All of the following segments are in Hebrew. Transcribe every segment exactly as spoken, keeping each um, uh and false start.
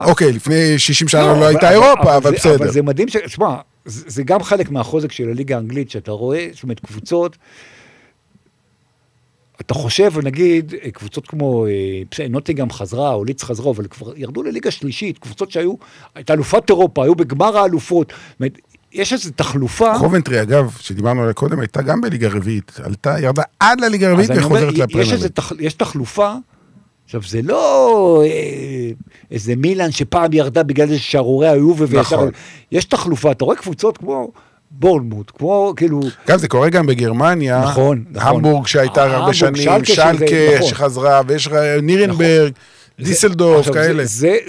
אוקיי, לפני שישים שנה לא הייתה אירופה, אבל בסדר. אבל זה מדהים, תשמע, זה גם חלק מהחוזק של הליגה האנגלית, שאתה רואה, זאת אומרת, קבוצות, אתה חושב, נגיד, קבוצות כמו, נוטינגהאם חזרה, או ליץ חזרה, אבל כבר ירדו לליגה שלישית, קבוצות שהיו, הייתה אלופת אירופה, היו בגמר האלופות, זאת אומרת, יש איזו תחלופה. קובנטרי, אגב, שדיברנו עליה קודם, הייתה גם בליגה רביעית, עלתה, ירדה עד לליגה רביעית, וחוזרת לפרמייר ליג. יש תחלופה, עכשיו, זה לא איזה מילאן שפעם ירדה בגלל איזה שערורי היובל, יש תחלופה, אתה רואה קבוצות כמו בורנמוט, כמו כאילו... גם זה קורה גם בגרמניה, נכון, המבורג שהייתה הרבה שנים, שלקה שחזרה, ויש נירנברג, דיסלדורף, כאלה.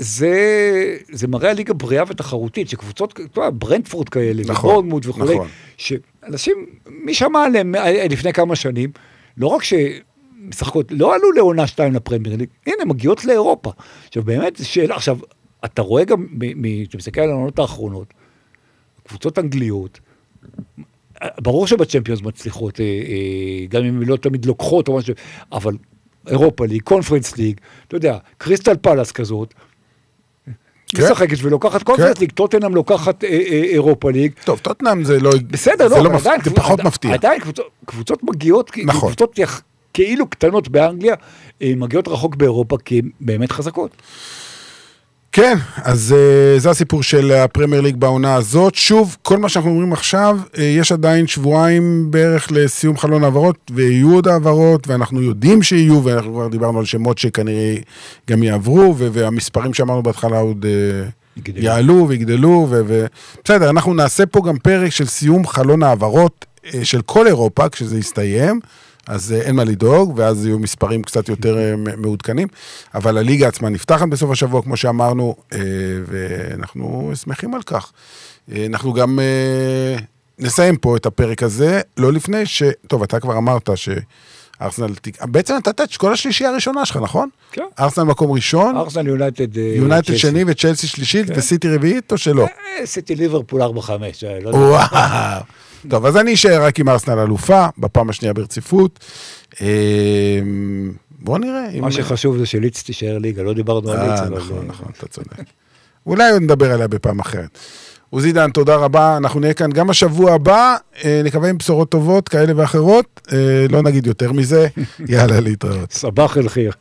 זה מראה הליגה בריאה ותחרותית, שקבוצות, ברנדפורד כאלה, ובורנמוט וכו', שאנשים, מי שמע עליהם לפני כמה שנים, לא רק ש... משחקות, לא עלו לעונה שתיים לפרמייר ליג, הנה, מגיעות לאירופה. עכשיו, באמת, שאלה, עכשיו, אתה רואה גם, אתה מסתכל על העונות האחרונות, קבוצות אנגליות, ברור שבצ'מפיונס מצליחות, גם אם לא תמיד לוקחות, אבל אירופה ליג, קונפרנס ליג, אתה יודע, קריסטל פלאס כזאת, משחקת ולוקחת קונפרנס ליג, טוטנהאם לוקחת אירופה ליג. טוב, טוטנהאם זה לא... בסדר, לא, זה פחות מפתיע. עדיין קבוצות מגיעות, קבוצות כאילו קטנות באנגליה, מגיעות רחוק באירופה, כי הן באמת חזקות. כן, אז זה הסיפור של הפרמייר ליג בעונה הזאת. שוב, כל מה שאנחנו אומרים עכשיו, יש עדיין שבועיים בערך לסיום חלון העברות, ויהיו עוד העברות, ואנחנו יודעים שיהיו, ואנחנו כבר דיברנו על שמות שכנראה גם יעברו, והמספרים שאמרנו בהתחלה עוד יעלו ויגדלו, ובסדר, אנחנו נעשה פה גם פרק של סיום חלון העברות של כל אירופה, כשזה יסתיים, אז אין מה לדאוג, ואז יהיו מספרים קצת יותר מעודכנים, אבל הליגה עצמה נפתחת בסוף השבוע, כמו שאמרנו, ואנחנו שמחים על כך. אנחנו גם נסיים פה את הפרק הזה, לא לפני ש... טוב, אתה כבר אמרת שארסנל... בעצם נתת את כל השלישייה הראשונה שלך, נכון? כן. ארסנל מקום ראשון. ארסנל יונייטד... יונייטד שני וצ'לסי שלישית, וסיטי רביעית, או שלא? סיטי ליברפול ארבע חמש. וואו. טוב, אז אני אשאר רק עם ארסנל אלופה, בפעם השנייה ברציפות. בוא נראה. מה שחשוב זה שליץ תישאר ליגה, לא דיברנו על ליץ. נכון, נכון, אתה צודק. אולי עוד נדבר עליה בפעם אחרת. עוזי דן, תודה רבה. אנחנו נהיה כאן גם השבוע הבא, נקווה עם בשורות טובות כאלה ואחרות. לא נגיד יותר מזה. יאללה, להתראות. סבח אל חיר.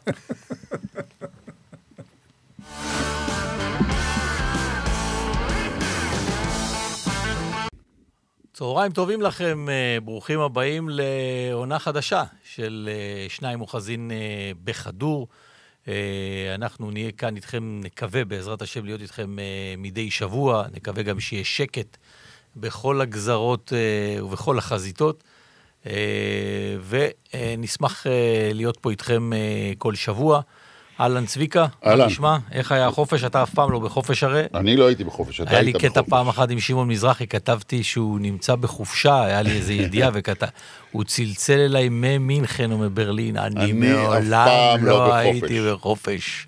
צהריים טובים לכם, ברוכים הבאים לעונה חדשה של שניים אוחזין בכדור. אנחנו נהיה כאן איתכם, נקווה בעזרת השם להיות איתכם מדי שבוע, נקווה גם שיהיה שקט בכל הגזרות ובכל החזיתות, ונשמח להיות פה איתכם כל שבוע. אהלן צביקה, מה נשמע? איך היה החופש? אתה אף פעם לא בחופש הרי? אני לא הייתי בחופש, אתה היה היית לי קטע פעם אחת עם שמעון מזרחי, כתבתי שהוא נמצא בחופשה, היה לי איזו ידיעה וכתב, הוא צלצל אליי ממינכן או מברלין, אני מעולם לא הייתי בחופש.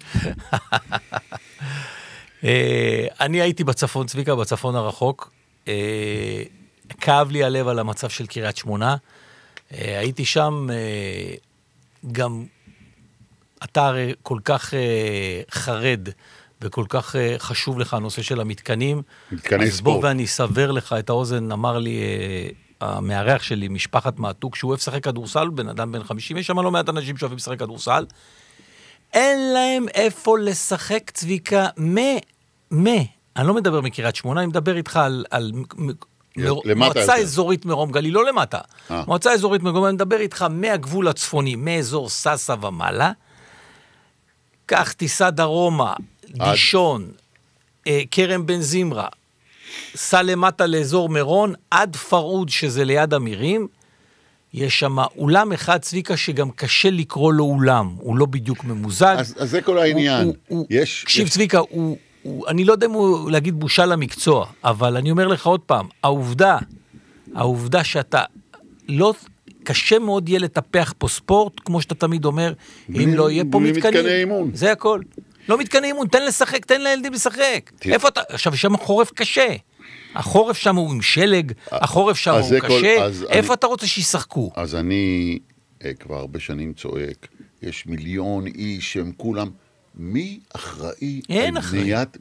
אני הייתי בצפון, צביקה, בצפון הרחוק, כאב לי הלב על המצב של קריית שמונה, הייתי שם גם... אתה הרי כל כך uh, חרד, וכל כך uh, חשוב לך הנושא של המתקנים. מתקני אז ספורט. בוא ואני אסבר לך את האוזן, אמר לי uh, המארח שלי, משפחת מעתוק, שהוא אוהב לשחק כדורסל, בן אדם בן חמישים, יש שם לא מעט אנשים שאוהבים לשחק כדורסל, אין להם איפה לשחק צביקה, מה, מה, אני לא מדבר מקריית שמונה, אני מדבר איתך על... על מועצה אזורית מרום גליל, לא למטה. מועצה אזורית מרום גליל, אני מדבר איתך מהגבול הצפוני, מאזור ססה ומעלה, כך טיסה דרומה, דישון, קרם בן זמרה, סע למטה לאזור מירון, עד פרוד שזה ליד אמירים, יש שם אולם אחד צביקה שגם קשה לקרוא לו אולם, הוא לא בדיוק ממוזג. אז, אז זה כל העניין. הוא, הוא, יש, קשיב יש... צביקה, הוא, הוא, אני לא יודע אם הוא להגיד בושה למקצוע, אבל אני אומר לך עוד פעם, העובדה, העובדה שאתה לא... קשה מאוד יהיה לטפח פה ספורט, כמו שאתה תמיד אומר, אם לא יהיה פה מתקנים. זה הכל. לא מתקני אימון, תן לשחק, תן לילדים לשחק. איפה אתה? עכשיו, שם חורף קשה. החורף שם הוא עם שלג, החורף שם הוא קשה. איפה אתה רוצה שישחקו? אז אני כבר הרבה שנים צועק, יש מיליון איש שהם כולם, מי אחראי על בניית